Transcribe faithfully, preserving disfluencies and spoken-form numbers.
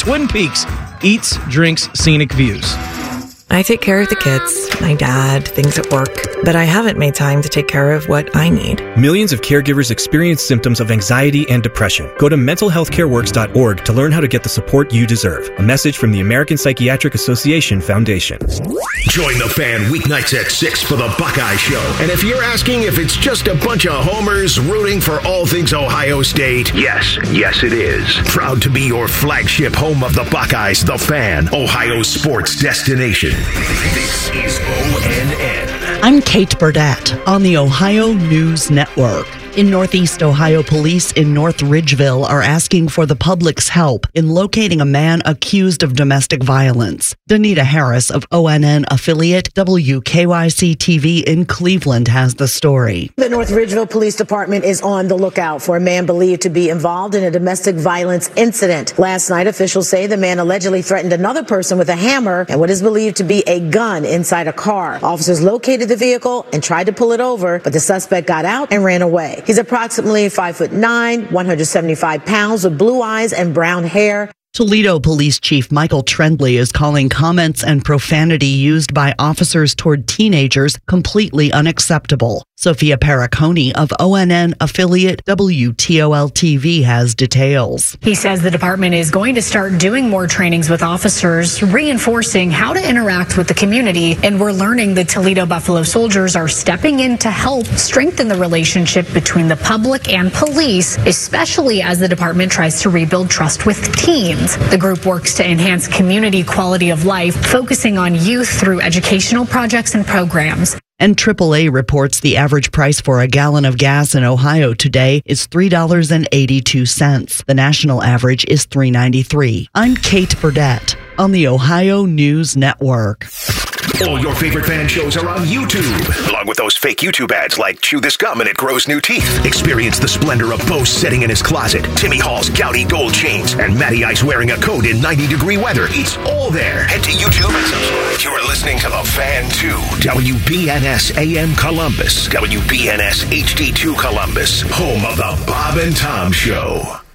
Twin Peaks, eats, drinks, scenic views. I take care of the kids, my dad, things at work, but I haven't made time to take care of what I need. Millions of caregivers experience symptoms of anxiety and depression. Go to mental health care works dot org to learn how to get the support you deserve. A message from the American Psychiatric Association Foundation. Join the Fan weeknights at six for the Buckeye Show. And if you're asking if it's just a bunch of homers rooting for all things Ohio State, yes, yes it is. Proud to be your flagship home of the Buckeyes, the Fan, Ohio sports destination. This is O N N. I'm Kate Burdett on the Ohio News Network. In Northeast Ohio, police in North Ridgeville are asking for the public's help in locating a man accused of domestic violence. Danita Harris of O N N affiliate W K Y C T V in Cleveland has the story. The North Ridgeville Police Department is on the lookout for a man believed to be involved in a domestic violence incident. Last night, officials say the man allegedly threatened another person with a hammer and what is believed to be a gun inside a car. Officers located the vehicle and tried to pull it over, but the suspect got out and ran away. He's approximately five foot nine, one hundred seventy-five pounds with blue eyes and brown hair. Toledo Police Chief Michael Trendley is calling comments and profanity used by officers toward teenagers completely unacceptable. Sophia Paraconi of O N N affiliate W T O L T V has details. He says the department is going to start doing more trainings with officers, reinforcing how to interact with the community. And we're learning the Toledo Buffalo Soldiers are stepping in to help strengthen the relationship between the public and police, especially as the department tries to rebuild trust with teens. The group works to enhance community quality of life, focusing on youth through educational projects and programs. And triple A reports the average price for a gallon of gas in Ohio today is three dollars and eighty-two cents. The national average is three dollars and ninety-three cents. I'm Kate Burdett on the Ohio News Network. All your favorite fan shows are on YouTube, along with those fake YouTube ads like chew this gum and it grows new teeth. Experience the splendor of Bo sitting in his closet, Timmy Hall's gouty gold chains, and Matty Ice wearing a coat in ninety degree weather. It's all there. Head to YouTube and subscribe. You are listening to The Fan two, W B N S A M Columbus, W B N S H D two Columbus, home of the Bob and Tom Show.